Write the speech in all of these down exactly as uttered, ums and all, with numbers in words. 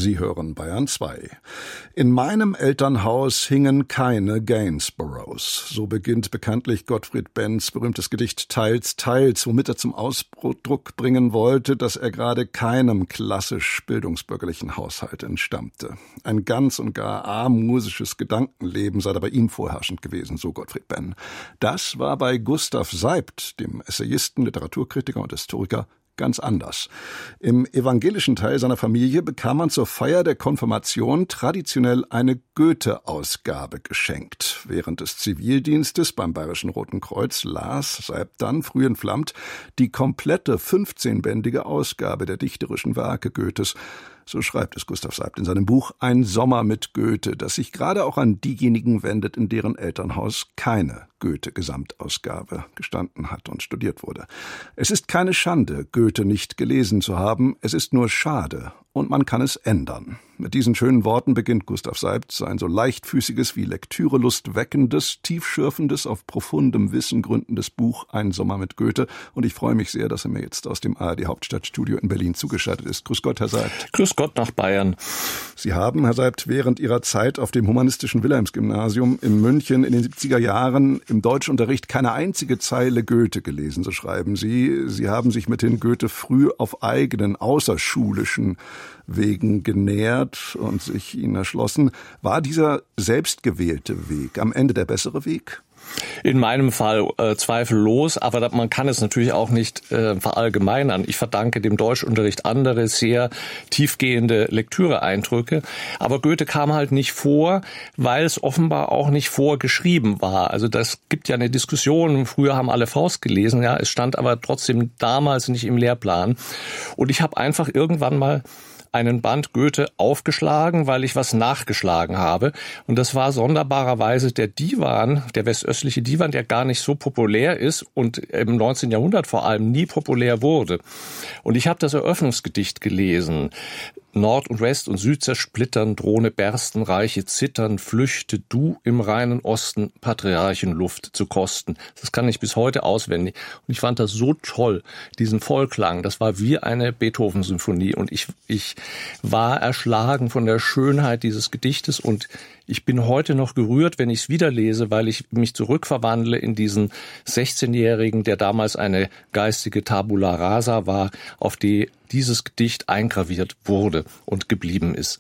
Sie hören Bayern zwei. In meinem Elternhaus hingen keine Gainsboroughs. So beginnt bekanntlich Gottfried Benns berühmtes Gedicht Teils, Teils, womit er zum Ausdruck bringen wollte, dass er gerade keinem klassisch bildungsbürgerlichen Haushalt entstammte. Ein ganz und gar amusisches Gedankenleben sei da bei ihm vorherrschend gewesen, so Gottfried Benn. Das war bei Gustav Seibt, dem Essayisten, Literaturkritiker und Historiker, ganz anders. Im evangelischen Teil seiner Familie bekam man zur Feier der Konfirmation traditionell eine Goethe-Ausgabe geschenkt. Während des Zivildienstes beim Bayerischen Roten Kreuz las Seibt dann, früh entflammt, die komplette fünfzehnbändige Ausgabe der dichterischen Werke Goethes. So schreibt es Gustav Seibt in seinem Buch Ein Sommer mit Goethe, das sich gerade auch an diejenigen wendet, in deren Elternhaus keine Goethe-Gesamtausgabe gestanden hat und studiert wurde. Es ist keine Schande, Goethe nicht gelesen zu haben, es ist nur schade und man kann es ändern. Mit diesen schönen Worten beginnt Gustav Seibt sein so leichtfüßiges wie Lektürelust weckendes, tiefschürfendes, auf profundem Wissen gründendes Buch Ein Sommer mit Goethe. Und ich freue mich sehr, dass er mir jetzt aus dem A R D-Hauptstadtstudio in Berlin zugeschaltet ist. Grüß Gott, Herr Seibt. Grüß Gott nach Bayern. Sie haben, Herr Seibt, während Ihrer Zeit auf dem humanistischen Wilhelms-Gymnasium in München in den siebziger Jahren im Deutschunterricht keine einzige Zeile Goethe gelesen, so schreiben Sie. Sie haben sich mit den Goethe früh auf eigenen, außerschulischen Wegen genährt und sich ihnen erschlossen. War dieser selbstgewählte Weg am Ende der bessere Weg? In meinem Fall äh, zweifellos, aber man kann es natürlich auch nicht äh, verallgemeinern. Ich verdanke dem Deutschunterricht andere sehr tiefgehende Lektüreeindrücke, aber Goethe kam halt nicht vor, weil es offenbar auch nicht vorgeschrieben war. Also das gibt ja eine Diskussion, früher haben alle Faust gelesen, ja, es stand aber trotzdem damals nicht im Lehrplan. Und ich habe einfach irgendwann mal einen Band Goethe aufgeschlagen, weil ich was nachgeschlagen habe. Und das war sonderbarerweise der Divan, der westöstliche Divan, der gar nicht so populär ist und im neunzehnten Jahrhundert vor allem nie populär wurde. Und ich habe das Eröffnungsgedicht gelesen. Nord und West und Süd zersplittern, Drohne bersten, Reiche zittern, flüchte du im reinen Osten, Patriarchenluft zu kosten. Das kann ich bis heute auswendig. Und ich fand das so toll, diesen Vollklang. Das war wie eine Beethoven-Symphonie. Und ich, ich war erschlagen von der Schönheit dieses Gedichtes. Und ich bin heute noch gerührt, wenn ich es wieder lese, weil ich mich zurückverwandle in diesen sechzehnjährigen, der damals eine geistige Tabula rasa war, auf die dieses Gedicht eingraviert wurde und geblieben ist.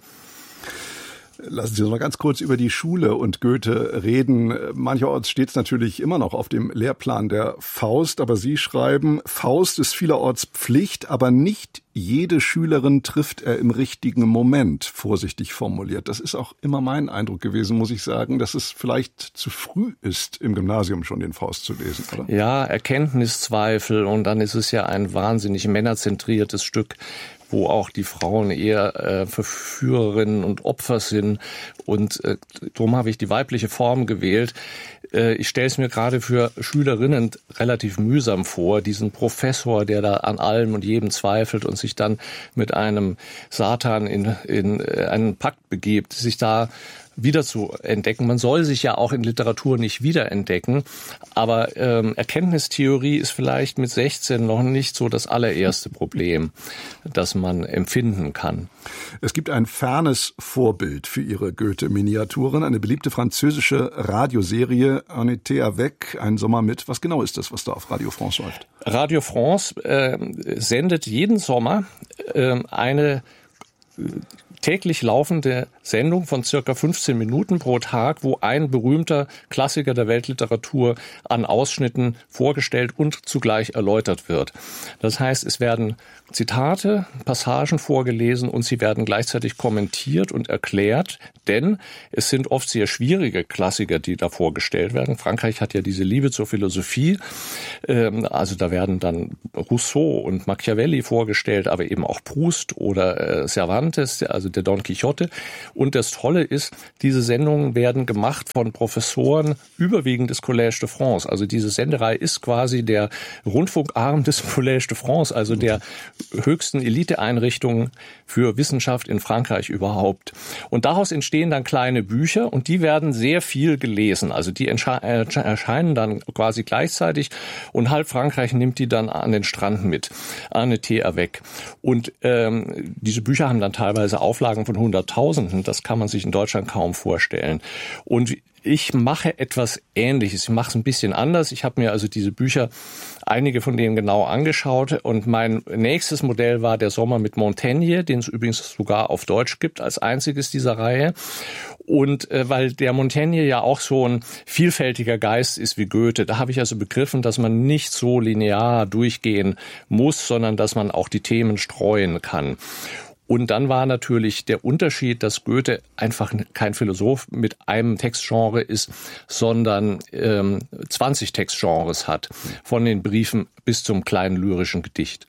Lassen Sie uns mal ganz kurz über die Schule und Goethe reden. Mancherorts steht es natürlich immer noch auf dem Lehrplan der Faust, aber Sie schreiben, Faust ist vielerorts Pflicht, aber nicht jede Schülerin trifft er im richtigen Moment, vorsichtig formuliert. Das ist auch immer mein Eindruck gewesen, muss ich sagen, dass es vielleicht zu früh ist, im Gymnasium schon den Faust zu lesen, oder? Ja, Erkenntniszweifel, und dann ist es ja ein wahnsinnig männerzentriertes Stück, wo auch die Frauen eher äh, Verführerinnen und Opfer sind. Und äh, darum habe ich die weibliche Form gewählt. Äh, ich stelle es mir gerade für Schülerinnen relativ mühsam vor, diesen Professor, der da an allem und jedem zweifelt und sich dann mit einem Satan in, in äh, einen Pakt begibt, sich da wieder zu entdecken. Man soll sich ja auch in Literatur nicht wiederentdecken, aber ähm, Erkenntnistheorie ist vielleicht mit sechzehn noch nicht so das allererste Problem, das man empfinden kann. Es gibt ein fernes Vorbild für Ihre Goethe-Miniaturen, eine beliebte französische Radioserie Un été avec, ein Sommer mit. Was genau ist das, was da auf Radio France läuft? Radio France äh, sendet jeden Sommer äh, eine äh, täglich laufende Sendung von circa fünfzehn Minuten pro Tag, wo ein berühmter Klassiker der Weltliteratur an Ausschnitten vorgestellt und zugleich erläutert wird. Das heißt, es werden Zitate, Passagen vorgelesen und sie werden gleichzeitig kommentiert und erklärt, denn es sind oft sehr schwierige Klassiker, die da vorgestellt werden. Frankreich hat ja diese Liebe zur Philosophie, also da werden dann Rousseau und Machiavelli vorgestellt, aber eben auch Proust oder Cervantes, also der Don Quixote. Und das Tolle ist, diese Sendungen werden gemacht von Professoren überwiegend des Collège de France. Also diese Senderei ist quasi der Rundfunkarm des Collège de France, also der höchsten Eliteeinrichtung für Wissenschaft in Frankreich überhaupt. Und daraus entstehen dann kleine Bücher und die werden sehr viel gelesen. Also die erscheinen dann quasi gleichzeitig und halb Frankreich nimmt die dann an den Strand mit, an den Tee weg. Und ähm, diese Bücher haben dann teilweise Auflagen von Hunderttausenden. Das kann man sich in Deutschland kaum vorstellen. Und ich mache etwas Ähnliches. Ich mache es ein bisschen anders. Ich habe mir also diese Bücher, einige von denen genau angeschaut. Und mein nächstes Modell war der Sommer mit Montaigne, den es übrigens sogar auf Deutsch gibt als einziges dieser Reihe. Und äh, weil der Montaigne ja auch so ein vielfältiger Geist ist wie Goethe, da habe ich also begriffen, dass man nicht so linear durchgehen muss, sondern dass man auch die Themen streuen kann. Und dann war natürlich der Unterschied, dass Goethe einfach kein Philosoph mit einem Textgenre ist, sondern ähm, zwanzig Textgenres hat, von den Briefen bis zum kleinen lyrischen Gedicht.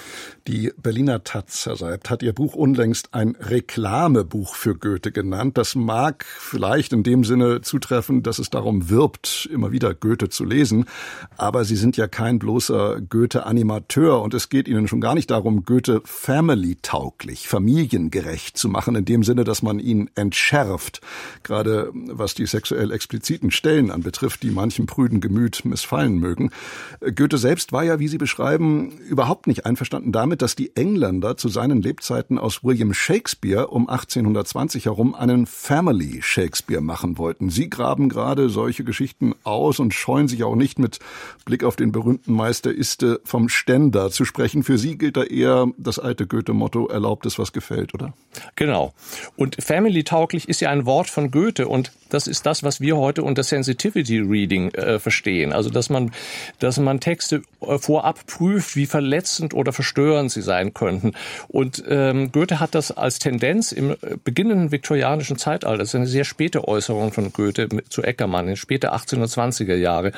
Die Berliner Taz, Herr Seibt, hat ihr Buch unlängst ein Reklamebuch für Goethe genannt. Das mag vielleicht in dem Sinne zutreffen, dass es darum wirbt, immer wieder Goethe zu lesen. Aber Sie sind ja kein bloßer Goethe-Animateur und es geht Ihnen schon gar nicht darum, Goethe family-tauglich, familiengerecht zu machen, in dem Sinne, dass man ihn entschärft. Gerade was die sexuell expliziten Stellen anbetrifft, die manchem prüden Gemüt missfallen mögen. Goethe selbst war ja, wie Sie beschreiben, überhaupt nicht einverstanden damit, dass die Engländer zu seinen Lebzeiten aus William Shakespeare um achtzehnhundertzwanzig herum einen Family Shakespeare machen wollten. Sie graben gerade solche Geschichten aus und scheuen sich auch nicht mit Blick auf den berühmten Meister Iste vom Ständer zu sprechen. Für Sie gilt da eher das alte Goethe-Motto, erlaubt es, was gefällt, oder? Genau. Und family-tauglich ist ja ein Wort von Goethe und das ist das, was wir heute unter Sensitivity Reading äh, verstehen. Also, dass man, dass man Texte äh, vorab prüft, wie verletzend oder verstörend sie sein könnten. Und ähm, Goethe hat das als Tendenz im beginnenden viktorianischen Zeitalter, das ist eine sehr späte Äußerung von Goethe zu Eckermann, in späte achtzehnhundertzwanziger Jahre,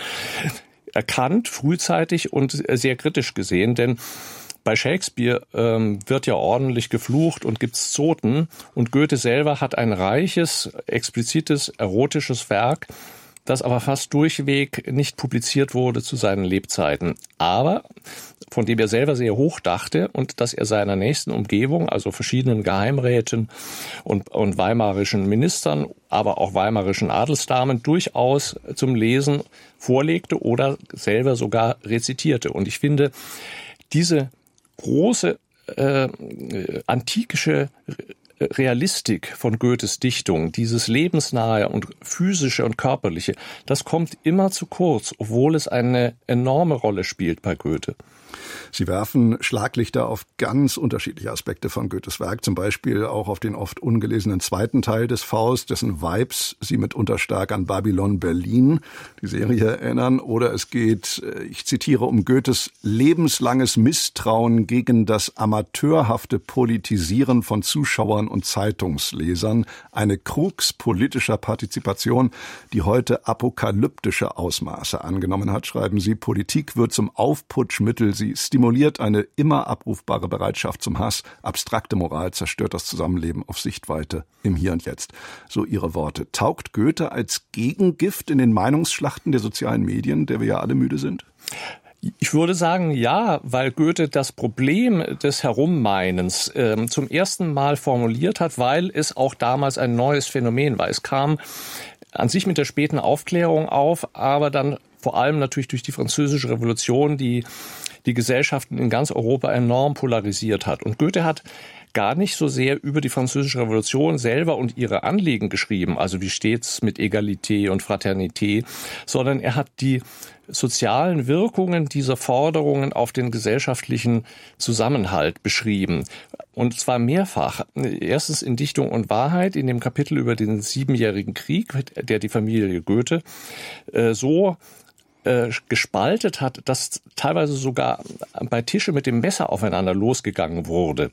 erkannt, frühzeitig und sehr kritisch gesehen, denn bei Shakespeare ähm, wird ja ordentlich geflucht und gibt's Zoten und Goethe selber hat ein reiches, explizites, erotisches Werk, das aber fast durchweg nicht publiziert wurde zu seinen Lebzeiten. Aber von dem er selber sehr hoch dachte und dass er seiner nächsten Umgebung, also verschiedenen Geheimräten und, und weimarischen Ministern, aber auch weimarischen Adelsdamen durchaus zum Lesen vorlegte oder selber sogar rezitierte. Und ich finde, diese große äh, antikische Realistik von Goethes Dichtung, dieses lebensnahe und physische und körperliche, das kommt immer zu kurz, obwohl es eine enorme Rolle spielt bei Goethe. Sie werfen Schlaglichter auf ganz unterschiedliche Aspekte von Goethes Werk, zum Beispiel auch auf den oft ungelesenen zweiten Teil des Faust, dessen Vibes Sie mitunter stark an Babylon Berlin, die Serie, erinnern. Oder es geht, ich zitiere, um Goethes lebenslanges Misstrauen gegen das amateurhafte Politisieren von Zuschauern und Zeitungslesern, eine Krux politischer Partizipation, die heute apokalyptische Ausmaße angenommen hat, schreiben Sie. Politik wird zum Aufputschmittel, sie stimuliert eine immer abrufbare Bereitschaft zum Hass. Abstrakte Moral zerstört das Zusammenleben auf Sichtweite im Hier und Jetzt. So Ihre Worte. Taugt Goethe als Gegengift in den Meinungsschlachten der sozialen Medien, der wir ja alle müde sind? Ich würde sagen, ja, weil Goethe das Problem des Herummeinens äh, zum ersten Mal formuliert hat, weil es auch damals ein neues Phänomen war. Es kam an sich mit der späten Aufklärung auf, aber dann vor allem natürlich durch die Französische Revolution, die die Gesellschaften in ganz Europa enorm polarisiert hat. Und Goethe hat gar nicht so sehr über die Französische Revolution selber und ihre Anliegen geschrieben, also wie steht's mit Egalité und Fraternité, sondern er hat die sozialen Wirkungen dieser Forderungen auf den gesellschaftlichen Zusammenhalt beschrieben. Und zwar mehrfach. Erstens in Dichtung und Wahrheit, in dem Kapitel über den Siebenjährigen Krieg, der die Familie Goethe äh, so äh, gespaltet hat, dass teilweise sogar bei Tische mit dem Messer aufeinander losgegangen wurde.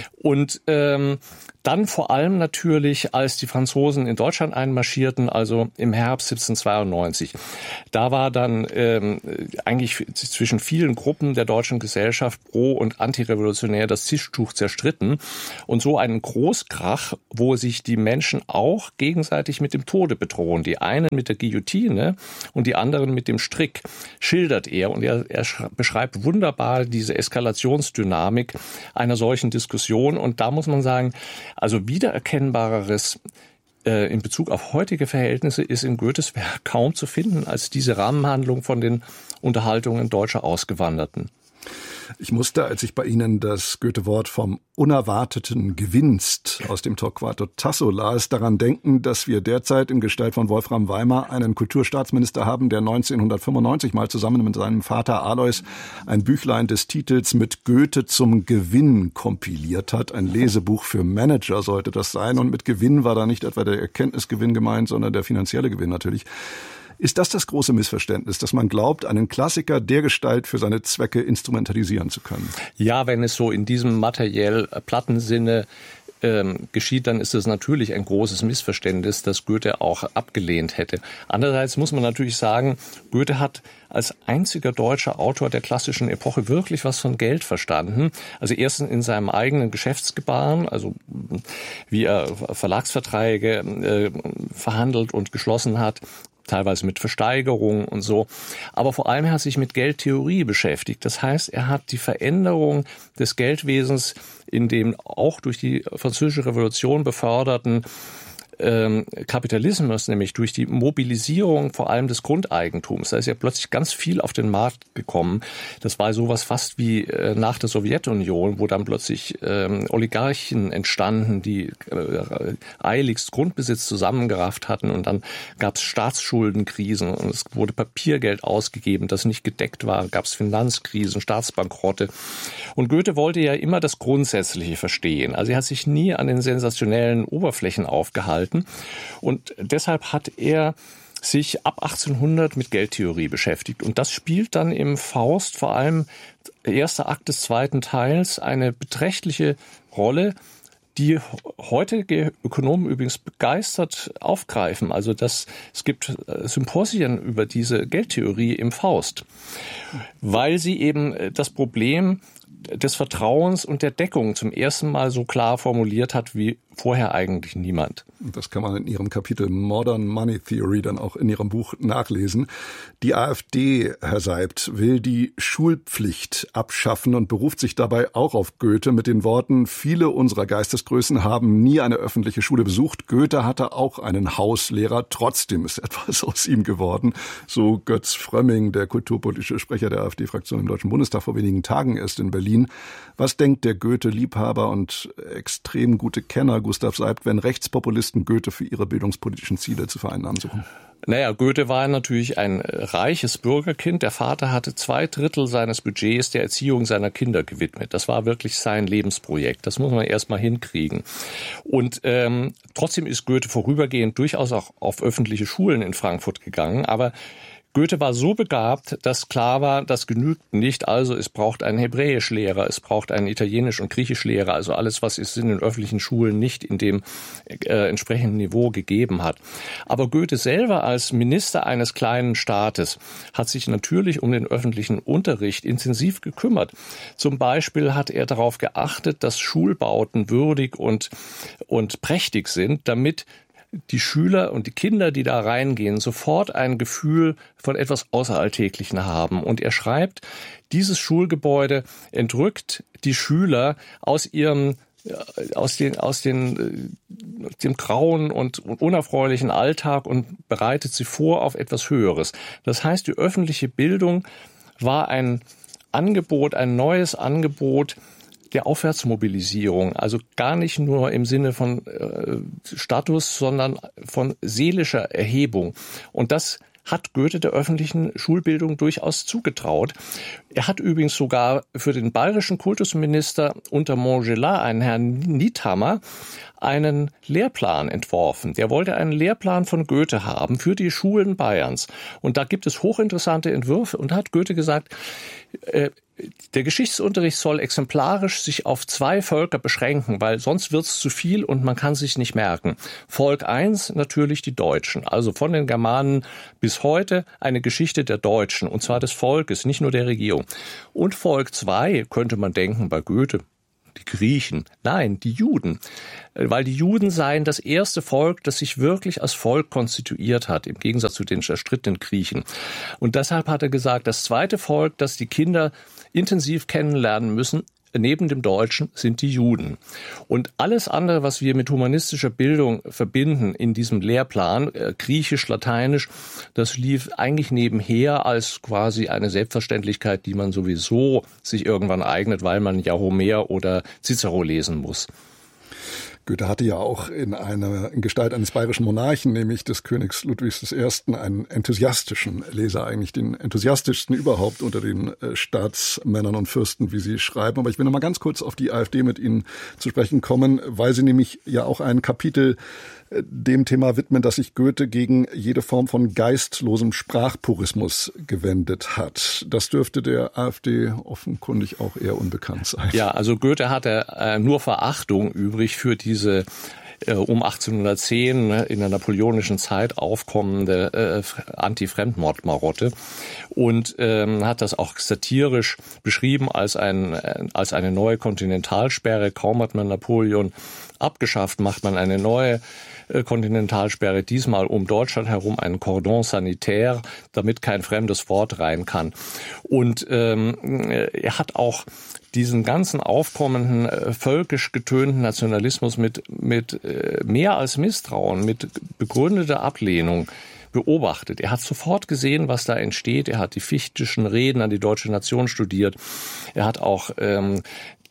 Und ähm, dann vor allem natürlich, als die Franzosen in Deutschland einmarschierten, also im Herbst siebzehnhundertzweiundneunzig. Da war dann ähm, eigentlich zwischen vielen Gruppen der deutschen Gesellschaft pro- und antirevolutionär das Tischtuch zerstritten. Und so einen Großkrach, wo sich die Menschen auch gegenseitig mit dem Tode bedrohen. Die einen mit der Guillotine und die anderen mit dem Strick, schildert er. Und er, er beschreibt wunderbar diese Eskalationsdynamik einer solchen Diskussion. Und da muss man sagen, also wiedererkennbareres äh, in Bezug auf heutige Verhältnisse ist in Goethes Werk kaum zu finden als diese Rahmenhandlung von den Unterhaltungen deutscher Ausgewanderten. Ich musste, als ich bei Ihnen das Goethe-Wort vom unerwarteten Gewinnst aus dem Torquato Tasso las, daran denken, dass wir derzeit in Gestalt von Wolfram Weimar einen Kulturstaatsminister haben, der neunzehnhundertfünfundneunzig mal zusammen mit seinem Vater Alois ein Büchlein des Titels Mit Goethe zum Gewinn kompiliert hat. Ein Lesebuch für Manager sollte das sein. Und mit Gewinn war da nicht etwa der Erkenntnisgewinn gemeint, sondern der finanzielle Gewinn natürlich. Ist das das große Missverständnis, dass man glaubt, einen Klassiker dergestalt für seine Zwecke instrumentalisieren zu können? Ja, wenn es so in diesem materiell platten Sinne ähm, geschieht, dann ist es natürlich ein großes Missverständnis, das Goethe auch abgelehnt hätte. Andererseits muss man natürlich sagen, Goethe hat als einziger deutscher Autor der klassischen Epoche wirklich was von Geld verstanden. Also erstens in seinem eigenen Geschäftsgebaren, also wie er Verlagsverträge äh, verhandelt und geschlossen hat, teilweise mit Versteigerung und so. Aber vor allem hat er sich mit Geldtheorie beschäftigt. Das heißt, er hat die Veränderung des Geldwesens in dem auch durch die Französische Revolution beförderten ähm, Kapitalismus, nämlich durch die Mobilisierung vor allem des Grundeigentums. Da ist ja plötzlich ganz viel auf den Markt gekommen. Das war sowas fast wie äh, nach der Sowjetunion, wo dann plötzlich ähm, Oligarchen entstanden, die äh, eiligst Grundbesitz zusammengerafft hatten, und dann gab es Staatsschuldenkrisen und es wurde Papiergeld ausgegeben, das nicht gedeckt war, gab es Finanzkrisen, Staatsbankrotte. Und Goethe wollte ja immer das Grundsätzliche verstehen. Also er hat sich nie an den sensationellen Oberflächen aufgehalten. Und deshalb hat er sich ab achtzehnhundert mit Geldtheorie beschäftigt. Und das spielt dann im Faust, vor allem der erste Akt des zweiten Teils, eine beträchtliche Rolle, die heutige Ökonomen übrigens begeistert aufgreifen. Also das, es gibt Symposien über diese Geldtheorie im Faust, weil sie eben das Problem des Vertrauens und der Deckung zum ersten Mal so klar formuliert hat wie vorher eigentlich niemand. Das kann man in Ihrem Kapitel Modern Money Theory dann auch in Ihrem Buch nachlesen. Die AfD, Herr Seibt, will die Schulpflicht abschaffen und beruft sich dabei auch auf Goethe mit den Worten: Viele unserer Geistesgrößen haben nie eine öffentliche Schule besucht. Goethe hatte auch einen Hauslehrer. Trotzdem ist etwas aus ihm geworden. So Götz Frömming, der kulturpolitische Sprecher der AfD-Fraktion im Deutschen Bundestag, vor wenigen Tagen erst in Berlin. Was denkt der Goethe-Liebhaber und extrem gute Kenner Gustav Seibt, wenn Rechtspopulisten Goethe für ihre bildungspolitischen Ziele zu vereinnahmen suchen? Naja, Goethe war natürlich ein reiches Bürgerkind. Der Vater hatte zwei Drittel seines Budgets der Erziehung seiner Kinder gewidmet. Das war wirklich sein Lebensprojekt. Das muss man erst mal hinkriegen. Und ähm, trotzdem ist Goethe vorübergehend durchaus auch auf öffentliche Schulen in Frankfurt gegangen. Aber Goethe war so begabt, dass klar war, das genügt nicht. Also es braucht einen Hebräischlehrer, es braucht einen Italienisch- und Griechischlehrer. Also alles, was es in den öffentlichen Schulen nicht in dem äh, entsprechenden Niveau gegeben hat. Aber Goethe selber als Minister eines kleinen Staates hat sich natürlich um den öffentlichen Unterricht intensiv gekümmert. Zum Beispiel hat er darauf geachtet, dass Schulbauten würdig und, und prächtig sind, damit die Schüler und die Kinder, die da reingehen, sofort ein Gefühl von etwas Außeralltäglichen haben. Und er schreibt, dieses Schulgebäude entrückt die Schüler aus ihrem aus den aus den dem grauen und, und unerfreulichen Alltag und bereitet sie vor auf etwas Höheres. Das heißt, die öffentliche Bildung war ein Angebot, ein neues Angebot der Aufwärtsmobilisierung, also gar nicht nur im Sinne von äh, Status, sondern von seelischer Erhebung. Und das hat Goethe der öffentlichen Schulbildung durchaus zugetraut. Er hat übrigens sogar für den bayerischen Kultusminister unter Montgelas, einen Herrn Niethammer, einen Lehrplan entworfen. Der wollte einen Lehrplan von Goethe haben für die Schulen Bayerns. Und da gibt es hochinteressante Entwürfe. Und da hat Goethe gesagt, äh, der Geschichtsunterricht soll exemplarisch sich auf zwei Völker beschränken, weil sonst wird es zu viel und man kann sich nicht merken. Volk eins natürlich die Deutschen, also von den Germanen bis heute eine Geschichte der Deutschen, und zwar des Volkes, nicht nur der Regierung. Und Volk zwei könnte man denken bei Goethe, die Griechen. Nein, die Juden. Weil die Juden seien das erste Volk, das sich wirklich als Volk konstituiert hat, im Gegensatz zu den zerstrittenen Griechen. Und deshalb hat er gesagt, das zweite Volk, das die Kinder intensiv kennenlernen müssen, neben dem Deutschen, sind die Juden. Und alles andere, was wir mit humanistischer Bildung verbinden in diesem Lehrplan, äh, Griechisch, Lateinisch, das lief eigentlich nebenher als quasi eine Selbstverständlichkeit, die man sowieso sich irgendwann eignet, weil man ja Homer oder Cicero lesen muss. Goethe hatte ja auch in einer in Gestalt eines bayerischen Monarchen, nämlich des Königs Ludwigs der Ersten, einen enthusiastischen Leser, eigentlich den enthusiastischsten überhaupt unter den äh, Staatsmännern und Fürsten, wie Sie schreiben. Aber ich will noch mal ganz kurz auf die AfD mit Ihnen zu sprechen kommen, weil Sie nämlich ja auch ein Kapitel äh, dem Thema widmen, dass sich Goethe gegen jede Form von geistlosem Sprachpurismus gewendet hat. Das dürfte der AfD offenkundig auch eher unbekannt sein. Ja, also Goethe hatte äh, nur Verachtung übrig für diese diese äh, um achtzehnhundertzehn ne, in der napoleonischen Zeit aufkommende äh, Anti-Fremdmord-Marotte und ähm, hat das auch satirisch beschrieben als, ein, äh, als eine neue Kontinentalsperre. Kaum hat man Napoleon abgeschafft, macht man eine neue äh, Kontinentalsperre, diesmal um Deutschland herum ein Cordon sanitaire, damit kein fremdes Wort rein kann. Und ähm, er hat auch diesen ganzen aufkommenden, äh, völkisch getönten Nationalismus mit, mit äh, mehr als Misstrauen, mit begründeter Ablehnung beobachtet. Er hat sofort gesehen, was da entsteht. Er hat die Fichtischen Reden an die deutsche Nation studiert. Er hat auch ähm,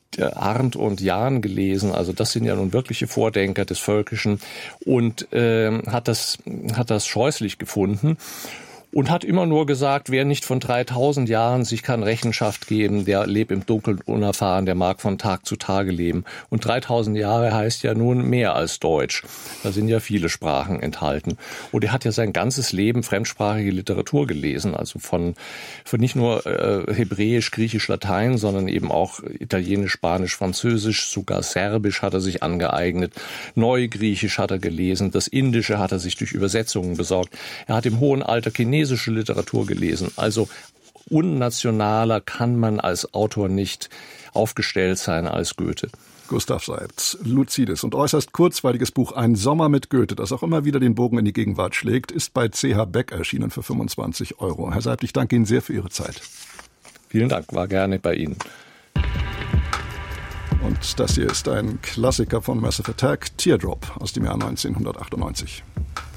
Arndt und Jahn gelesen, also das sind ja nun wirkliche Vordenker des Völkischen, und ähm, hat das, hat das scheußlich gefunden. Und hat immer nur gesagt, wer nicht von dreitausend Jahren sich kann Rechenschaft geben, der lebt im Dunkeln unerfahren, der mag von Tag zu Tage leben. Und dreitausend Jahre heißt ja nun mehr als Deutsch. Da sind ja viele Sprachen enthalten. Und er hat ja sein ganzes Leben fremdsprachige Literatur gelesen, also von, von nicht nur äh, Hebräisch, Griechisch, Latein, sondern eben auch Italienisch, Spanisch, Französisch, sogar Serbisch hat er sich angeeignet. Neugriechisch hat er gelesen, das Indische hat er sich durch Übersetzungen besorgt. Er hat im hohen Alter Chinesische Literatur gelesen. Also unnationaler kann man als Autor nicht aufgestellt sein als Goethe. Gustav Seitz, luzides und äußerst kurzweiliges Buch Ein Sommer mit Goethe, das auch immer wieder den Bogen in die Gegenwart schlägt, ist bei C H Beck erschienen für fünfundzwanzig Euro. Herr Seitz, ich danke Ihnen sehr für Ihre Zeit. Vielen Dank, war gerne bei Ihnen. Und das hier ist ein Klassiker von Massive Attack, Teardrop aus dem Jahr neunzehnhundertachtundneunzig.